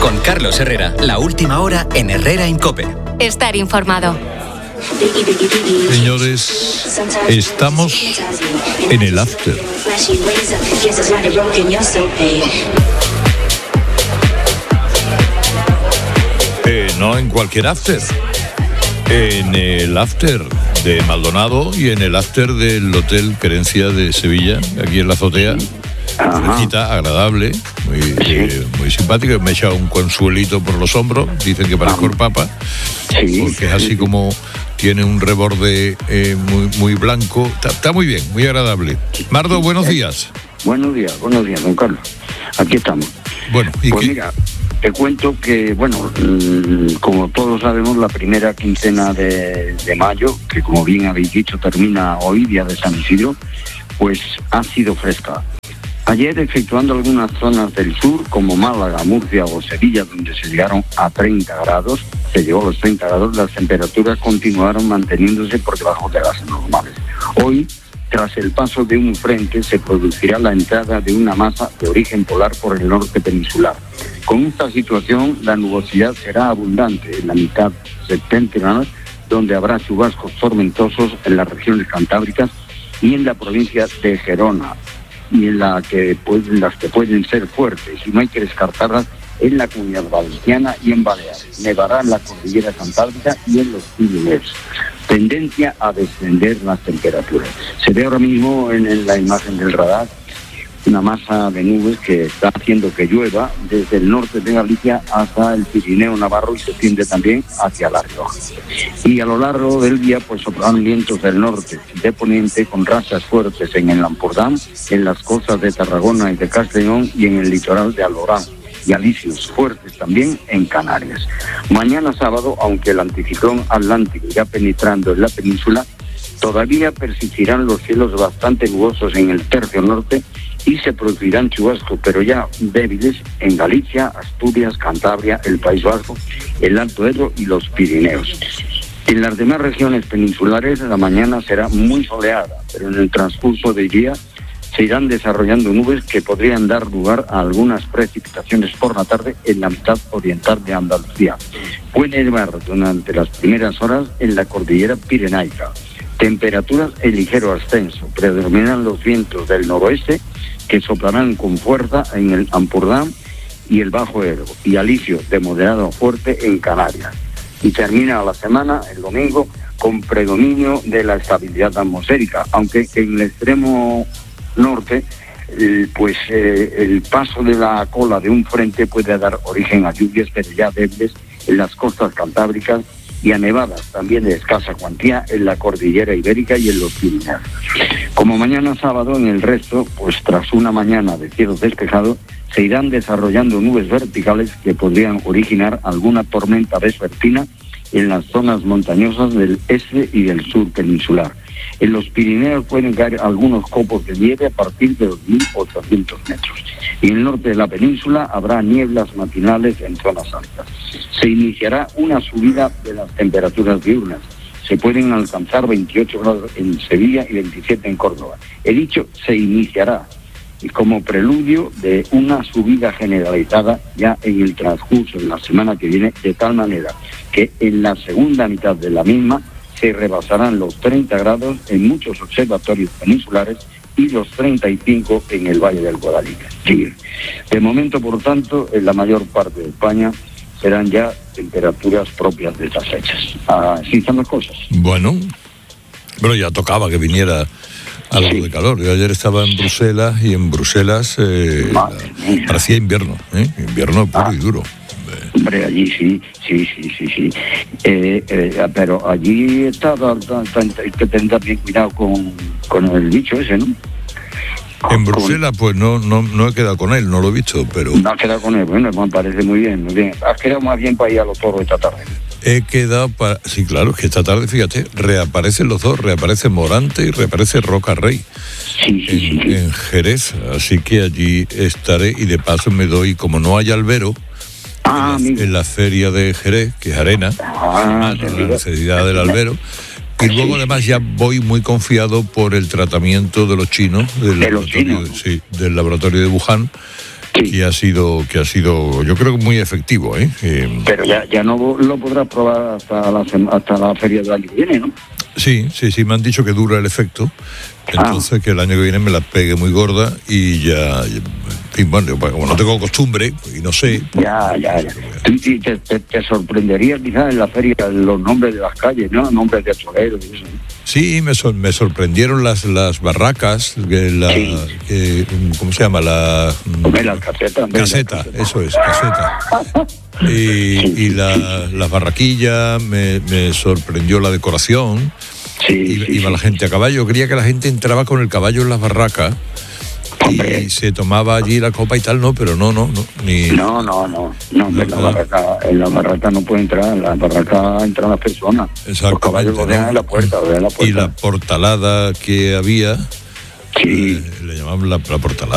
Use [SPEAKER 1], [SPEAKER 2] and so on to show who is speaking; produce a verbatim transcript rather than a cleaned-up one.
[SPEAKER 1] Con Carlos Herrera, la última hora en Herrera en COPE.
[SPEAKER 2] Estar informado.
[SPEAKER 3] Señores, estamos en el after. Eh, no en cualquier after. En el after de Maldonado y en el after del Hotel Querencia de Sevilla, aquí en la azotea. Fresquita, agradable, muy, sí. eh, muy simpática. Me he echado un consuelito por los hombros, dicen que parezco el Papa, sí, porque es así como tiene un reborde eh, muy, muy blanco. Está, está muy bien, muy agradable. Mardo, buenos días.
[SPEAKER 4] Buenos días, buenos días, don Carlos. Aquí estamos.
[SPEAKER 3] Bueno, ¿y
[SPEAKER 4] pues
[SPEAKER 3] qué?
[SPEAKER 4] Mira, te cuento que, bueno, como todos sabemos, la primera quincena de, de mayo, que como bien habéis dicho, termina hoy, día de San Isidro, pues ha sido fresca. Ayer, efectuando algunas zonas del sur, como Málaga, Murcia o Sevilla, donde se llegaron a treinta grados, se llegó a los treinta grados, las temperaturas continuaron manteniéndose por debajo de las normales. Hoy, tras el paso de un frente, se producirá la entrada de una masa de origen polar por el norte peninsular. Con esta situación, la nubosidad será abundante en la mitad septentrional, donde habrá chubascos tormentosos en las regiones cantábricas y en la provincia de Gerona, y en la que pues, las que pueden ser fuertes, y no hay que descartarlas en la Comunidad Valenciana y en Baleares. Nevará en la Cordillera Cantábrica y en los Pirineos. Tendencia a descender las temperaturas. Se ve ahora mismo en, en la imagen del radar una masa de nubes que está haciendo que llueva desde el norte de Galicia hasta el Pirineo Navarro y se extiende también hacia La Rioja. Y a lo largo del día pues soplarán vientos del norte y de poniente con rachas fuertes en el Ampurdán, en las costas de Tarragona y de Castellón y en el litoral de Alborán, y alisios fuertes también en Canarias. Mañana sábado, aunque el anticiclón atlántico ya penetrando en la península, todavía persistirán los cielos bastante nubosos en el tercio norte y se producirán chubascos, pero ya débiles, en Galicia, Asturias, Cantabria, el País Vasco, el Alto Ebro y los Pirineos. En las demás regiones peninsulares la mañana será muy soleada, pero en el transcurso del día se irán desarrollando nubes que podrían dar lugar a algunas precipitaciones por la tarde en la mitad oriental de Andalucía. Puede nevar durante las primeras horas en la cordillera pirenaica. Temperaturas en ligero ascenso. Predominan los vientos del noroeste que soplarán con fuerza en el Ampurdán y el Bajo Ebro, y alisios de moderado a fuerte en Canarias. Y termina la semana, el domingo, con predominio de la estabilidad atmosférica, aunque en el extremo norte, eh, pues eh, el paso de la cola de un frente puede dar origen a lluvias, pero ya débiles en las costas cantábricas y a nevadas también de escasa cuantía en la cordillera ibérica y en los Pirineos. Como mañana sábado, en el resto, pues tras una mañana de cielo despejado, se irán desarrollando nubes verticales que podrían originar alguna tormenta vespertina en las zonas montañosas del este y del sur peninsular. En los Pirineos pueden caer algunos copos de nieve a partir de dos mil ochocientos metros. Y en el norte de la península habrá nieblas matinales en zonas altas. Se iniciará una subida de las temperaturas diurnas. Se pueden alcanzar veintiocho grados en Sevilla y veintisiete en Córdoba. He dicho se iniciará, y como preludio de una subida generalizada ya en el transcurso de la semana que viene, de tal manera que en la segunda mitad de la misma se rebasarán los treinta grados en muchos observatorios peninsulares y los treinta y cinco en el Valle del Guadalquivir. Sí. De momento, por tanto, en la mayor parte de España serán ya temperaturas propias de estas fechas. Así están las cosas.
[SPEAKER 3] Bueno, bueno, ya tocaba que viniera algo sí. de calor. Yo ayer estaba en Bruselas y en Bruselas eh, parecía invierno, ¿eh? invierno puro ah. y duro.
[SPEAKER 4] Hombre, allí sí, sí, sí, sí, sí. Eh, eh, pero allí está, hay que tener también cuidado con, con el bicho ese, ¿no?
[SPEAKER 3] En Bruselas, pues no, no, no he quedado con él, no lo he visto, pero...
[SPEAKER 4] No has quedado con él, bueno, me parece muy bien, muy bien. Has quedado más bien para ir a los toros esta tarde.
[SPEAKER 3] He quedado para... Sí, claro, es que esta tarde, fíjate, reaparecen los dos, reaparece Morante y reaparece Roca Rey.
[SPEAKER 4] Sí, sí,
[SPEAKER 3] en,
[SPEAKER 4] sí, sí.
[SPEAKER 3] En Jerez, así que allí estaré y de paso me doy, como no hay albero,
[SPEAKER 4] ah,
[SPEAKER 3] en, la, en la feria de Jerez, que es arena,
[SPEAKER 4] ah,
[SPEAKER 3] la necesidad del albero. Y luego además ya voy muy confiado por el tratamiento de los chinos, del,
[SPEAKER 4] ¿De los
[SPEAKER 3] laboratorio,
[SPEAKER 4] chinos?
[SPEAKER 3] Sí, del laboratorio de Wuhan,
[SPEAKER 4] Sí.
[SPEAKER 3] que ha sido, que ha sido, yo creo que muy efectivo, ¿eh? Eh,
[SPEAKER 4] Pero ya ya no lo podrás probar hasta la sema- hasta la feria del año que viene, ¿no?
[SPEAKER 3] Sí, sí, sí, me han dicho que dura el efecto. Entonces, ah. que el año que viene me la pegue muy gorda y ya. En fin, bueno, como no tengo costumbre y no sé.
[SPEAKER 4] Ya, ya, ya. Y te, te, te sorprendería quizás en la feria los nombres de las calles, ¿no? Nombres de toreros y eso.
[SPEAKER 3] Sí, me, sor- me sorprendieron las las barracas, que la,
[SPEAKER 4] Sí.
[SPEAKER 3] que, ¿cómo se llama? La.
[SPEAKER 4] Hombre, las casetas. hombre,
[SPEAKER 3] Caseta,
[SPEAKER 4] las casetas.
[SPEAKER 3] eso es, caseta. Y, y la, las barraquillas, me, me sorprendió la decoración.
[SPEAKER 4] Sí,
[SPEAKER 3] Iba,
[SPEAKER 4] sí,
[SPEAKER 3] iba
[SPEAKER 4] sí.
[SPEAKER 3] la gente a caballo. Creía que la gente entraba con el caballo en las barracas
[SPEAKER 4] Hombre.
[SPEAKER 3] y se tomaba allí la copa y tal, no, pero no, no, no. Ni,
[SPEAKER 4] No, no, no, no, en la
[SPEAKER 3] no.
[SPEAKER 4] barraca, en la barraca no puede entrar, en la barraca entran las personas. Los
[SPEAKER 3] Exactamente,
[SPEAKER 4] caballos lo dejan
[SPEAKER 3] ¿no?
[SPEAKER 4] en la puerta, lo dejan en la
[SPEAKER 3] Y
[SPEAKER 4] puerta.
[SPEAKER 3] la portalada que había,
[SPEAKER 4] Sí.
[SPEAKER 3] eh, le llamaban la, la portalada.